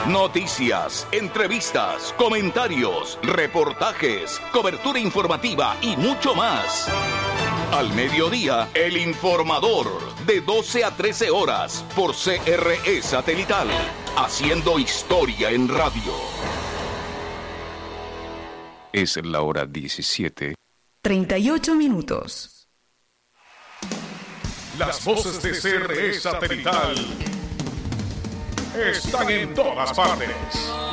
Noticias, entrevistas, comentarios, reportajes, cobertura informativa y mucho más. Al mediodía, El Informador, de 12 a 13 horas, por CRE Satelital, haciendo historia en radio. Es la hora 17:38 minutos. Las voces de CRE Satelital están en todas partes.